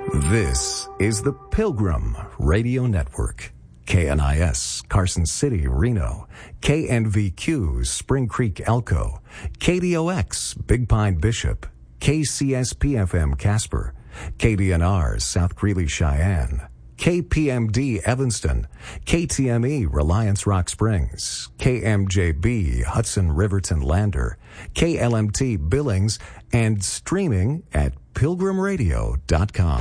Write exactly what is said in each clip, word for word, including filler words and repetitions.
This is the Pilgrim Radio Network. K N I S, Carson City, Reno. K N V Q, Spring Creek, Elko. K D O X, Big Pine, Bishop. K C S P F M, Casper. K D N R, South Greeley, Cheyenne. K P M D, Evanston. K T M E, Reliance Rock Springs. K M J B, Hudson Riverton, Lander. K L M T, Billings. And streaming at pilgrim radio dot com.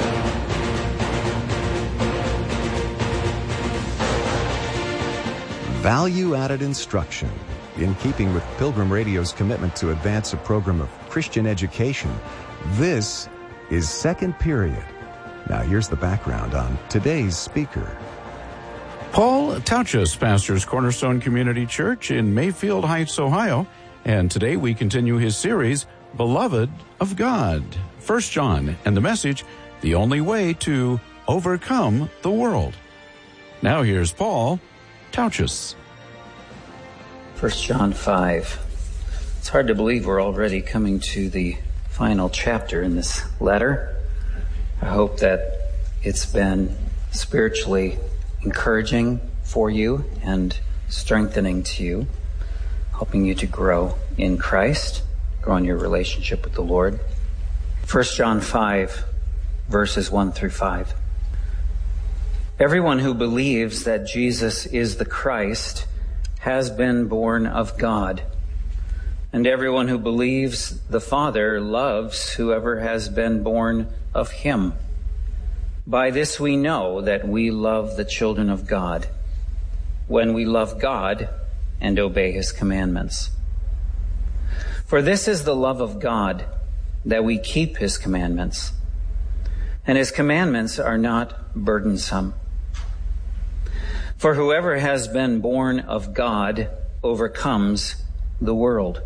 Value-added instruction. In keeping with Pilgrim Radio's commitment to advance a program of Christian education, this is Second Period. Now here's the background on today's speaker. Paul Tauchus pastors Cornerstone Community Church in Mayfield Heights, Ohio, and today we continue his series, Beloved of God, First John, and the message, The Only Way to Overcome the World. Now here's Paul Tauchus. First John five. It's hard to believe we're already coming to the final chapter in this letter. I hope that it's been spiritually encouraging for you and strengthening to you, helping you to grow in Christ, grow in your relationship with the Lord. First John five, verses one through five. Everyone who believes that Jesus is the Christ has been born of God, and everyone who believes the Father loves whoever has been born of him. By this we know that we love the children of God, when we love God and obey his commandments. For this is the love of God, that we keep his commandments, and his commandments are not burdensome. For whoever has been born of God overcomes the world.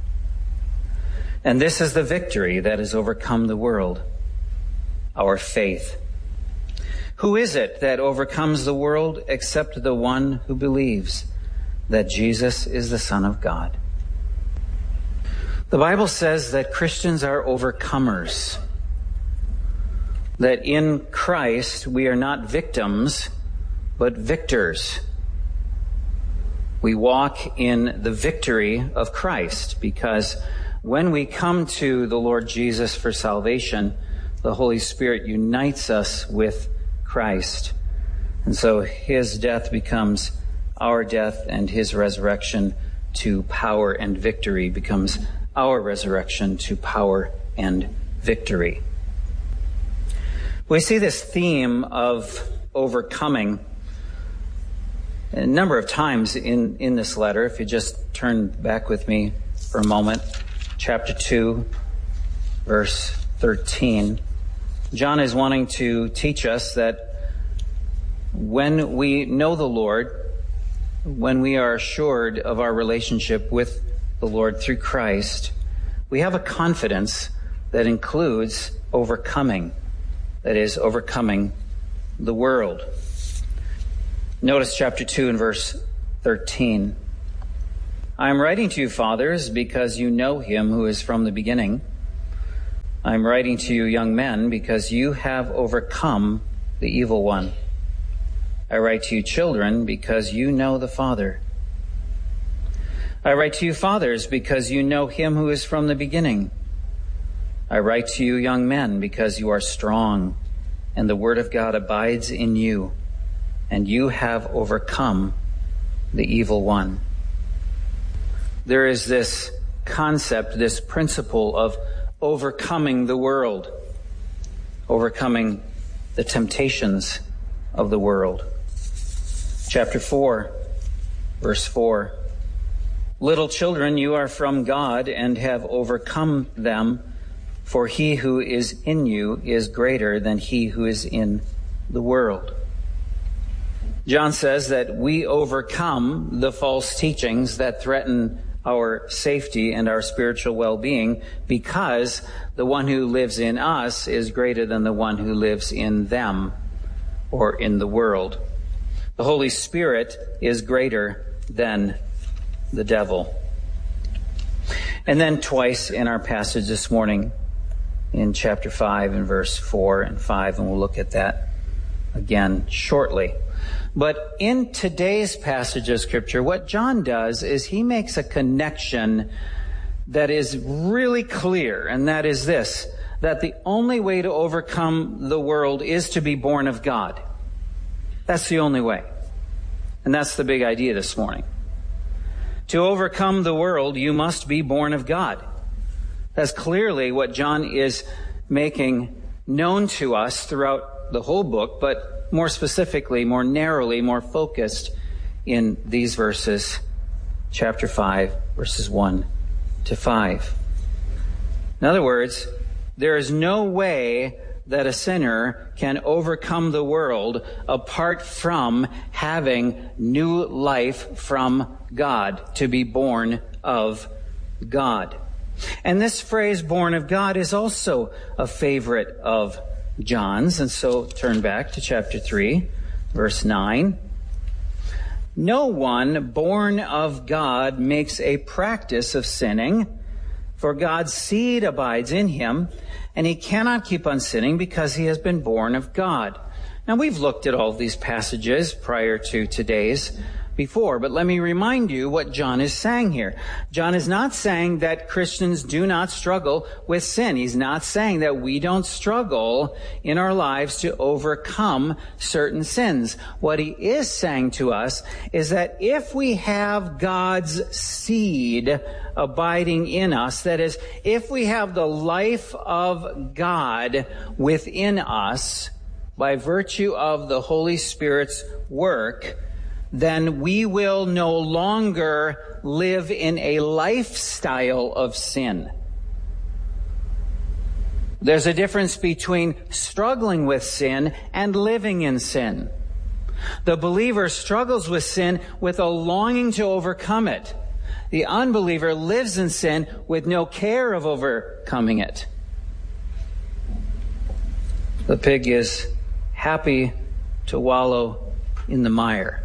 And this is the victory that has overcome the world, our faith. Who is it that overcomes the world except the one who believes that Jesus is the Son of God? The Bible says that Christians are overcomers, that in Christ we are not victims, but victors. We walk in the victory of Christ because when we come to the Lord Jesus for salvation, the Holy Spirit unites us with Christ. And so his death becomes our death, and his resurrection to power and victory becomes our resurrection to power and victory. We see this theme of overcoming a number of times in, in this letter. If you just turn back with me for a moment, chapter two, verse thirteen. John is wanting to teach us that when we know the Lord, when we are assured of our relationship with the Lord through Christ, we have a confidence that includes overcoming, that is, overcoming the world. Notice chapter two and verse thirteen. I am writing to you, fathers, because you know him who is from the beginning. I am writing to you, young men, because you have overcome the evil one. I write to you, children, because you know the Father. I write to you, fathers, because you know him who is from the beginning. I write to you, young men, because you are strong, and the word of God abides in you, and you have overcome the evil one. There is this concept, this principle of overcoming the world, overcoming the temptations of the world. Chapter four, verse four. Little children, you are from God and have overcome them, for he who is in you is greater than he who is in the world. John says that we overcome the false teachings that threaten our safety and our spiritual well-being because the one who lives in us is greater than the one who lives in them or in the world. The Holy Spirit is greater than the devil. And then twice in our passage this morning, in chapter five and verse four and five, and we'll look at that again shortly. But in today's passage of Scripture, what John does is he makes a connection that is really clear, and that is this, that the only way to overcome the world is to be born of God. That's the only way. And that's the big idea this morning. To overcome the world, you must be born of God. That's clearly what John is making known to us throughout the whole book, but more specifically, more narrowly, more focused in these verses, chapter five, verses one to five. In other words, there is no way that a sinner can overcome the world apart from having new life from God, to be born of God. And this phrase, born of God, is also a favorite of John's. And so turn back to chapter three, verse nine. No one born of God makes a practice of sinning, for God's seed abides in him, and he cannot keep on sinning because he has been born of God. Now, we've looked at all these passages prior to today's before, but let me remind you what John is saying here. John is not saying that Christians do not struggle with sin. He's not saying that we don't struggle in our lives to overcome certain sins. What he is saying to us is that if we have God's seed abiding in us, that is, if we have the life of God within us by virtue of the Holy Spirit's work, then we will no longer live in a lifestyle of sin. There's a difference between struggling with sin and living in sin. The believer struggles with sin with a longing to overcome it. The unbeliever lives in sin with no care of overcoming it. The pig is happy to wallow in the mire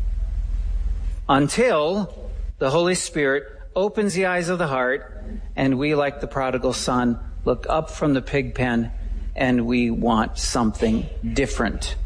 until the Holy Spirit opens the eyes of the heart and we, like the prodigal son, look up from the pig pen and we want something different.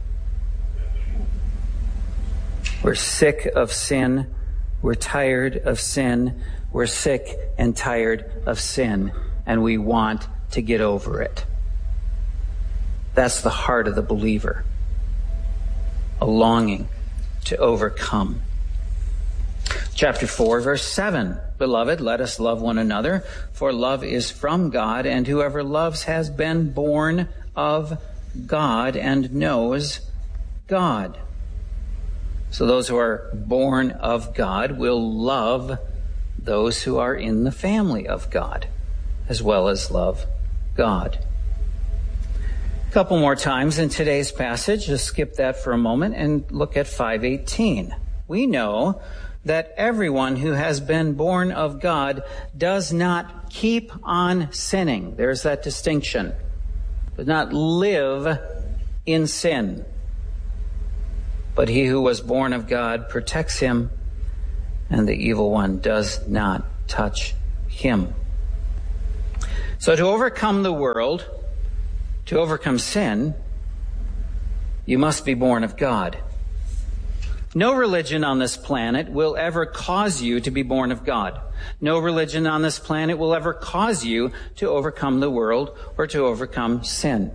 We're sick of sin. We're tired of sin. We're sick and tired of sin, and we want to get over it. That's the heart of the believer. A longing to overcome. Chapter four, verse seven. Beloved, let us love one another, for love is from God, and whoever loves has been born of God and knows God. So those who are born of God will love those who are in the family of God, as well as love God. A couple more times in today's passage, just skip that for a moment and look at five eighteen. We know that everyone who has been born of God does not keep on sinning. There's that distinction. Does not live in sin. But he who was born of God protects him, and the evil one does not touch him. So to overcome the world, to overcome sin, you must be born of God. No religion on this planet will ever cause you to be born of God. No religion on this planet will ever cause you to overcome the world or to overcome sin.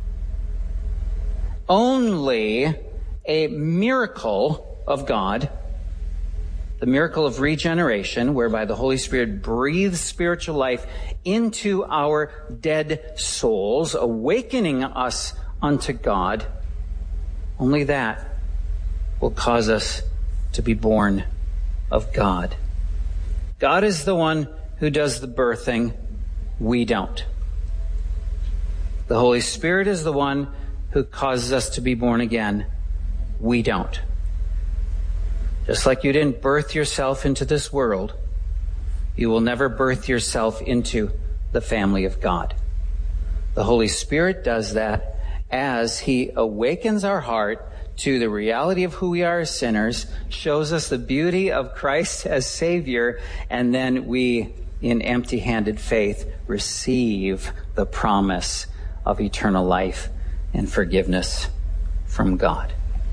Only a miracle of God, the miracle of regeneration, whereby the Holy Spirit breathes spiritual life into our dead souls, awakening us unto God, only that will cause us to be born of God. God is the one who does the birthing. We don't. The Holy Spirit is the one who causes us to be born again. We don't. Just like you didn't birth yourself into this world, you will never birth yourself into the family of God. The Holy Spirit does that as he awakens our heart to the reality of who we are as sinners, shows us the beauty of Christ as Savior, and then we in empty-handed faith, receive the promise of eternal life and forgiveness from God.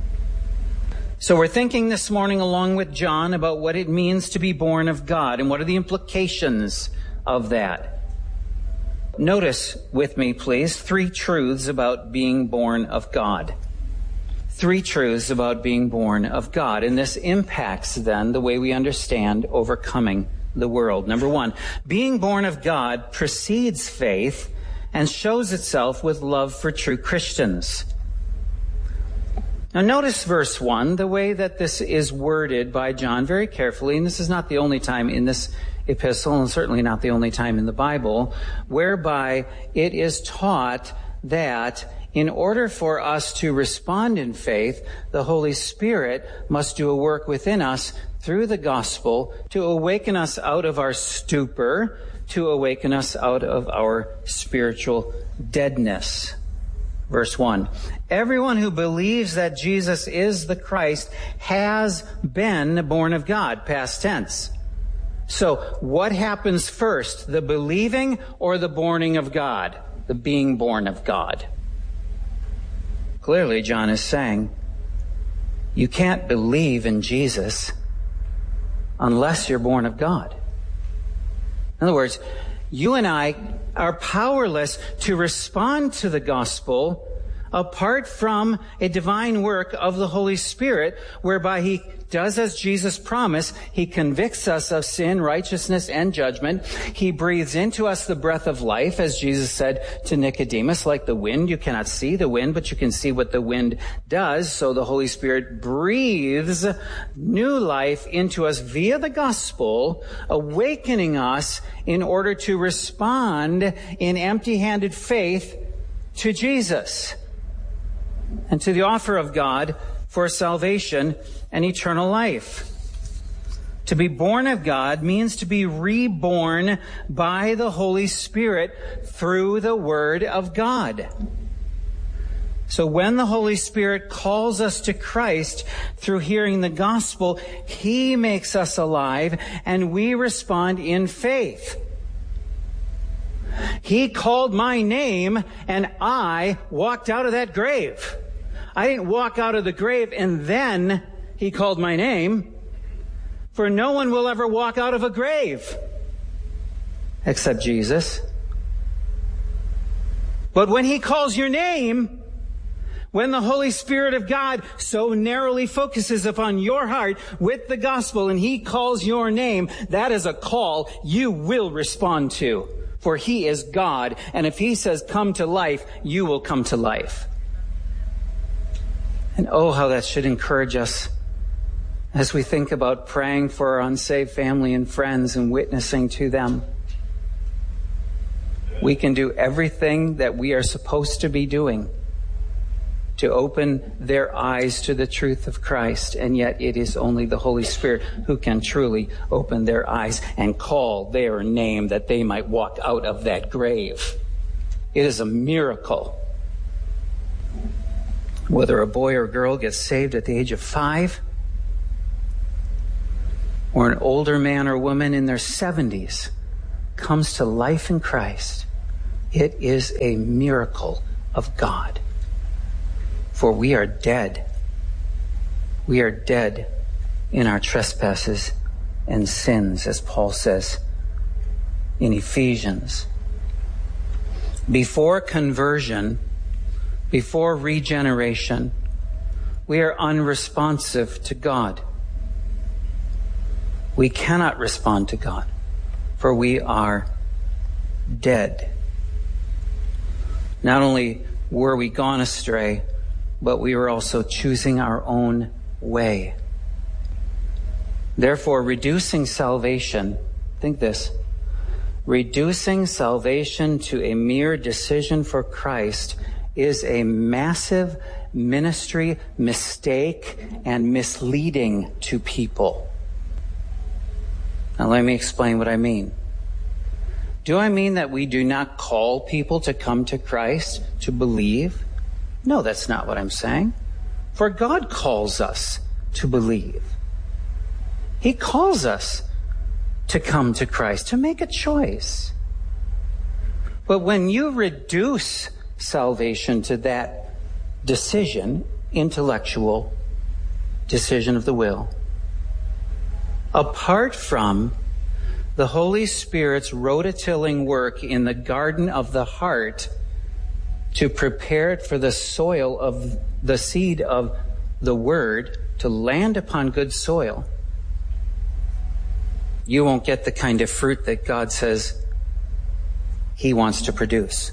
So we're thinking this morning along with John about what it means to be born of God and what are the implications of that. Notice with me, please, three truths about being born of God. Three truths about being born of God. And this impacts then the way we understand overcoming the world. Number one, being born of God precedes faith and shows itself with love for true Christians. Now notice verse one, the way that this is worded by John very carefully, and this is not the only time in this epistle, and certainly not the only time in the Bible, whereby it is taught that in order for us to respond in faith, the Holy Spirit must do a work within us through the gospel to awaken us out of our stupor, to awaken us out of our spiritual deadness. Verse one, everyone who believes that Jesus is the Christ has been born of God, past tense. So what happens first, the believing or the borning of God, the being born of God? Clearly, John is saying, you can't believe in Jesus unless you're born of God. In other words, you and I are powerless to respond to the gospel apart from a divine work of the Holy Spirit, whereby he does as Jesus promised. He convicts us of sin, righteousness, and judgment. He breathes into us the breath of life, as Jesus said to Nicodemus, like the wind. You cannot see the wind, but you can see what the wind does. So the Holy Spirit breathes new life into us via the gospel, awakening us in order to respond in empty-handed faith to Jesus and to the offer of God for salvation and eternal life. To be born of God means to be reborn by the Holy Spirit through the Word of God. So when the Holy Spirit calls us to Christ through hearing the gospel, He makes us alive and we respond in faith. He called my name and I walked out of that grave. I didn't walk out of the grave and then He called my name. For no one will ever walk out of a grave except Jesus. But when He calls your name, when the Holy Spirit of God so narrowly focuses upon your heart with the gospel and He calls your name, that is a call you will respond to. For He is God, and if He says come to life, you will come to life. And oh, how that should encourage us as we think about praying for our unsaved family and friends and witnessing to them. We can do everything that we are supposed to be doing to open their eyes to the truth of Christ, and yet it is only the Holy Spirit who can truly open their eyes and call their name that they might walk out of that grave. It is a miracle. Whether a boy or girl gets saved at the age of five, or an older man or woman in their seventies comes to life in Christ, it is a miracle of God. For we are dead. We are dead in our trespasses and sins, as Paul says in Ephesians. Before conversion, before regeneration, we are unresponsive to God. We cannot respond to God, for we are dead. Not only were we gone astray, but we were also choosing our own way. Therefore, reducing salvation, think this, reducing salvation to a mere decision for Christ is a massive ministry mistake and misleading to people. Now let me explain what I mean. Do I mean that we do not call people to come to Christ, to believe? No, that's not what I'm saying. For God calls us to believe. He calls us to come to Christ, to make a choice. But when you reduce salvation to that decision, intellectual decision of the will, apart from the Holy Spirit's rototilling work in the garden of the heart to prepare it for the soil of the seed of the Word to land upon good soil, you won't get the kind of fruit that God says He wants to produce.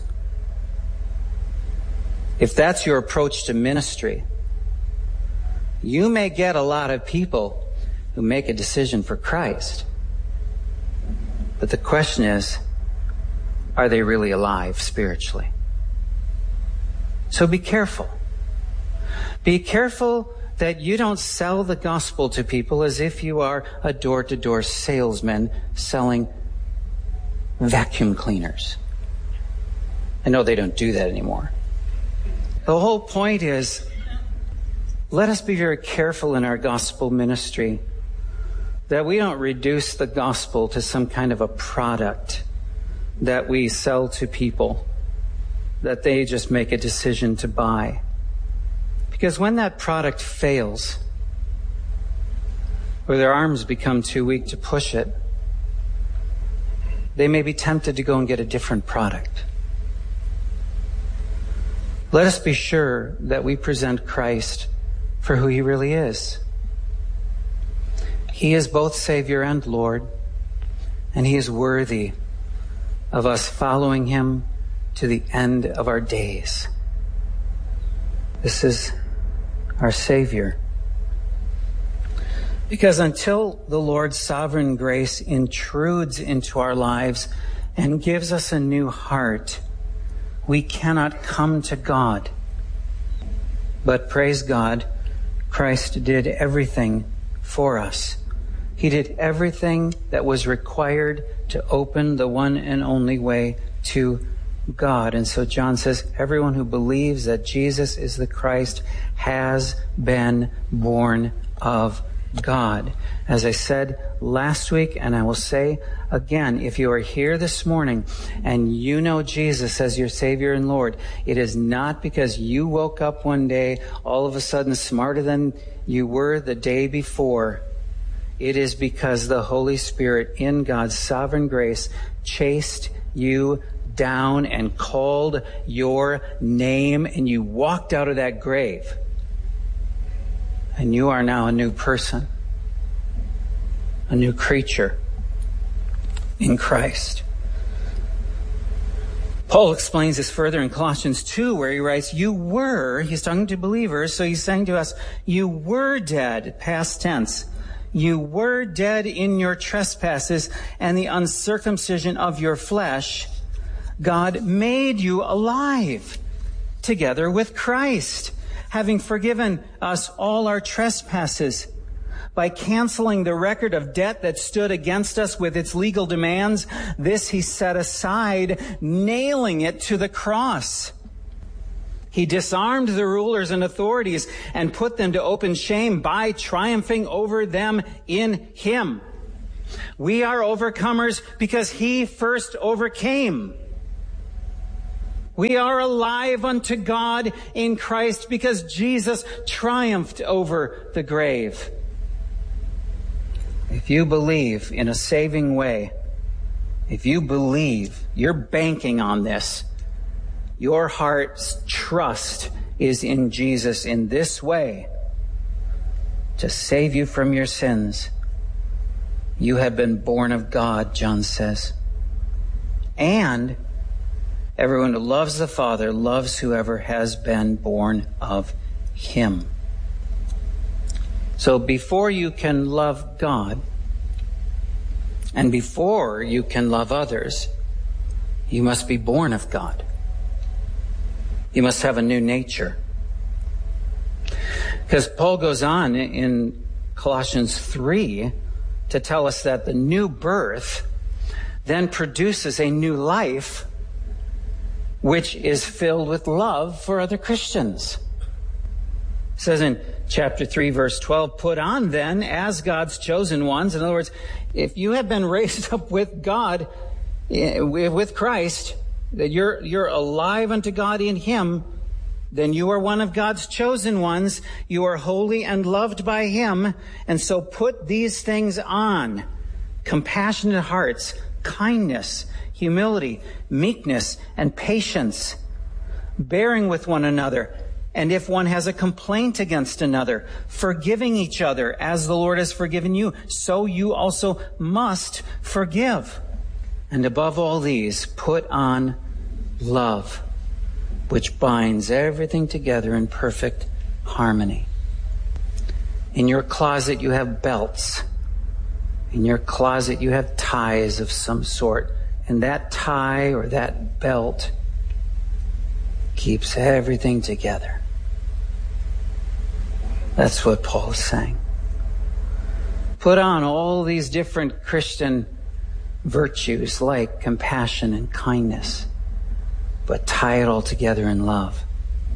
If that's your approach to ministry, you may get a lot of people who make a decision for Christ. But the question is, are they really alive spiritually? So be careful. Be careful that you don't sell the gospel to people as if you are a door-to-door salesman selling vacuum cleaners. I know they don't do that anymore. The whole point is, let us be very careful in our gospel ministry that we don't reduce the gospel to some kind of a product that we sell to people that they just make a decision to buy. Because when that product fails, or their arms become too weak to push it, they may be tempted to go and get a different product. Let us be sure that we present Christ for who He really is. He is both Savior and Lord, and He is worthy of us following Him to the end of our days. This is our Savior. Because until the Lord's sovereign grace intrudes into our lives and gives us a new heart, we cannot come to God. But praise God, Christ did everything for us. He did everything that was required to open the one and only way to God. And so John says, everyone who believes that Jesus is the Christ has been born of God. As I said last week, and I will say again, if you are here this morning and you know Jesus as your Savior and Lord, it is not because you woke up one day all of a sudden smarter than you were the day before. It is because the Holy Spirit in God's sovereign grace chased you down and called your name, and you walked out of that grave. And you are now a new person, a new creature in Christ. Paul explains this further in Colossians two, where he writes, you were, he's talking to believers, so he's saying to us, you were dead, past tense. You were dead in your trespasses and the uncircumcision of your flesh. God made you alive together with Christ, having forgiven us all our trespasses by canceling the record of debt that stood against us with its legal demands. This He set aside, nailing it to the cross. He disarmed the rulers and authorities and put them to open shame by triumphing over them in Him. We are overcomers because He first overcame. We are alive unto God in Christ because Jesus triumphed over the grave. If you believe in a saving way, if you believe, you're banking on this. Your heart's trust is in Jesus in this way to save you from your sins. You have been born of God, John says. And everyone who loves the Father loves whoever has been born of Him. So before you can love God, and before you can love others, you must be born of God. You must have a new nature. Because Paul goes on in Colossians three to tell us that the new birth then produces a new life which is filled with love for other Christians. says in chapter three, verse twelve, put on then as God's chosen ones. In other words, if you have been raised up with God, with Christ, that you're, you're alive unto God in Him, then you are one of God's chosen ones. You are holy and loved by Him. And so put these things on: compassionate hearts, kindness, humility, meekness, and patience, bearing with one another. And if one has a complaint against another, forgiving each other as the Lord has forgiven you, so you also must forgive. And above all these, put on love, which binds everything together in perfect harmony. In your closet you have belts. In your closet you have ties of some sort. And that tie or that belt keeps everything together. That's what Paul is saying. Put on all these different Christian virtues like compassion and kindness, but tie it all together in love.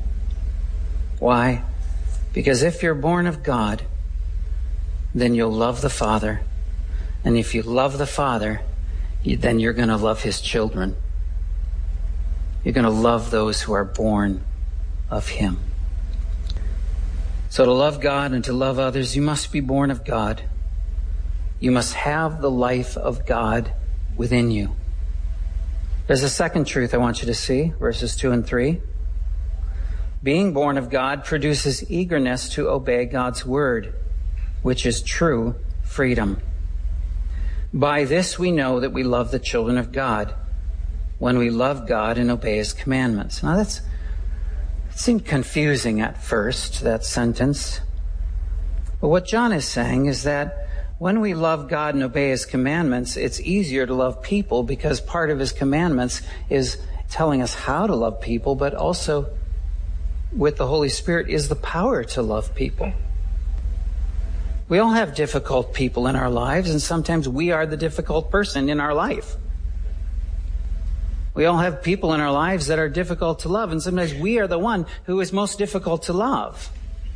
Why? Because if you're born of God, then you'll love the Father. And if you love the Father, then you're going to love His children. You're going to love those who are born of Him. So to love God and to love others, you must be born of God. You must have the life of God within you. There's a second truth I want you to see, verses two and three. Being born of God produces eagerness to obey God's word, which is true freedom. By this we know that we love the children of God, when we love God and obey His commandments. Now that's, it seemed confusing at first, that sentence. But what John is saying is that when we love God and obey His commandments, it's easier to love people, because part of His commandments is telling us how to love people, but also with the Holy Spirit is the power to love people. We all have difficult people in our lives, and sometimes we are the difficult person in our life. We all have people in our lives that are difficult to love, and sometimes we are the one who is most difficult to love.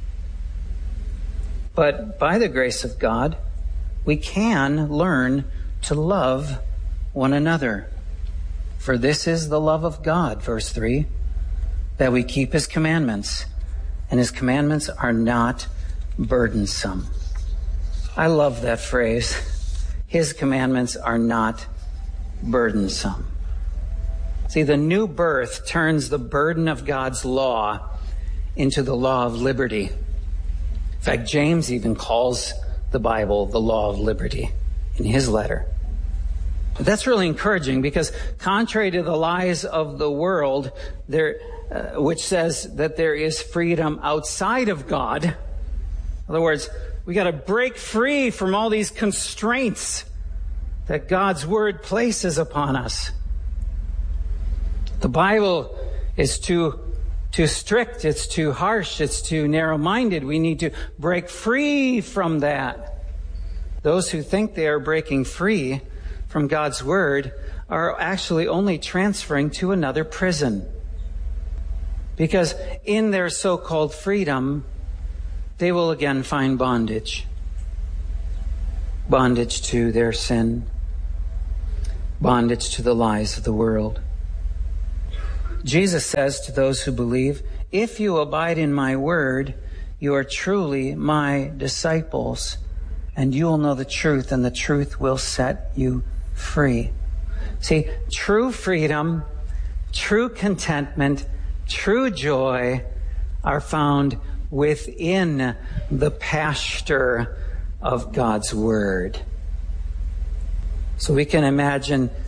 But by the grace of God, we can learn to love one another. For this is the love of God, verse three, that we keep His commandments, and His commandments are not burdensome. I love that phrase. His commandments are not burdensome. See, the new birth turns the burden of God's law into the law of liberty. In fact, James even calls the Bible the law of liberty in his letter. But that's really encouraging, because contrary to the lies of the world, there, uh, which says that there is freedom outside of God, in other words, we got to break free from all these constraints that God's word places upon us. The Bible is too, too strict, it's too harsh, it's too narrow-minded. We need to break free from that. Those who think they are breaking free from God's word are actually only transferring to another prison. Because in their so-called freedom, they will again find bondage. Bondage to their sin. Bondage to the lies of the world. Jesus says to those who believe, if you abide in my word, you are truly my disciples, and you will know the truth, and the truth will set you free. See, true freedom, true contentment, true joy are found within the pasture of God's word. So we can imagine